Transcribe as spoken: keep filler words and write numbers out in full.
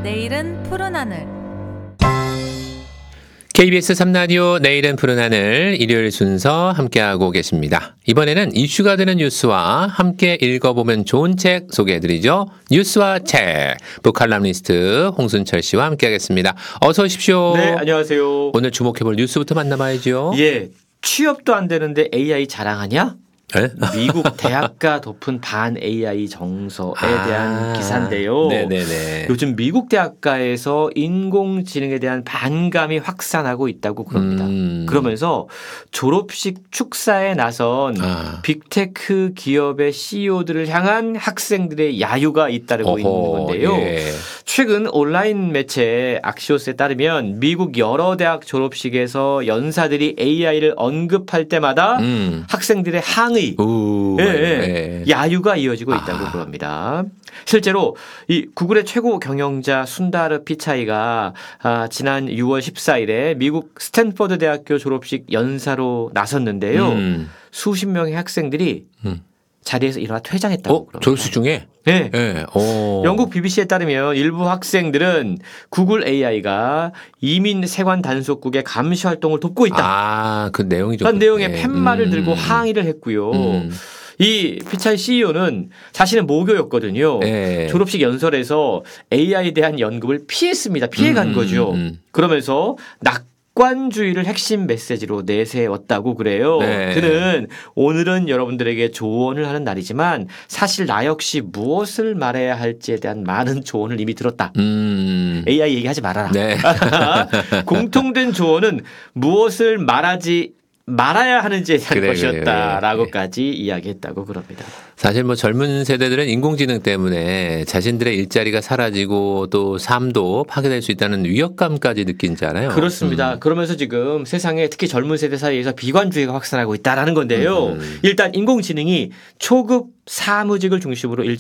내일은 푸른 하늘. 케이비에스 삼 라디오 내일은 푸른 하늘 일요일 순서 함께하고 계십니다. 이번에는 이슈가 되는 뉴스와 함께 읽어보면 좋은 책 소개해드리죠. 뉴스와 책 북칼럼니스트 홍순철 씨와 함께하겠습니다. 어서 오십시오. 네, 안녕하세요. 오늘 주목해볼 뉴스부터 만나봐야죠. 예, 취업도 안 되는데 에이아이 자랑하냐? 네? 미국 대학가 덮은 반 에이아이 정서에 아, 대한 기사인데요. 네네네. 요즘 미국 대학가에서 인공지능에 대한 반감이 확산하고 있다고 그럽니다. 음. 그러면서 졸업식 축사에 나선 아. 빅테크 기업의 씨이오들을 향한 학생들의 야유가 잇따르고 있는 어허, 건데요. 예. 최근 온라인 매체 악시오스에 따르면 미국 여러 대학 졸업식에서 연사들이 에이아이를 언급할 때마다 음. 학생들의 항의 우, 예, 예. 예. 야유가 이어지고 있다고 아. 그럽니다. 실제로 이 구글의 최고 경영자 순다르 피차이가 아, 지난 유월 십사일에 미국 스탠퍼드 대학교 졸업식 연사로 나섰는데요. 음. 수십 명의 학생들이 음. 자리에서 일어나 퇴장했다고 어? 그럽니다. 졸업식 중에? 네. 예. 오. 영국 비비씨에 따르면 일부 학생들은 구글 에이아이가 이민 세관 단속국의 감시 활동을 돕고 있다. 아, 그 내용이 좀. 그런 내용의 그렇네. 팻말을 음. 들고 항의를 했고요. 음. 이 피차이 씨이오는 자신은 모교였거든요. 예. 졸업식 연설에서 에이아이에 대한 연급을 피했습니다. 피해간 음, 거죠. 음. 그러면서 낙관주의를 핵심 메시지로 내세웠다고 그래요. 네. 그는 오늘은 여러분들에게 조언을 하는 날이지만 사실 나 역시 무엇을 말해야 할지에 대한 많은 조언을 이미 들었다. 음. 에이아이 얘기하지 말아라. 네. 공통된 조언은 무엇을 말하지 말아야 하는지에 대한 그래, 것이었다라고까지 이야기했다고 그럽니다. 사실 뭐 젊은 세대들은 인공지능 때문에 자신들의 일자리가 사라지고 또 삶도 파괴될 수 있다는 위협감까지 느낀잖아요. 그렇습니다. 음. 그러면서 지금 세상에 특히 젊은 세대 사이에서 비관주의가 확산하고 있다라는 건데요. 음. 일단 인공지능이 초급 사무직을 중심으로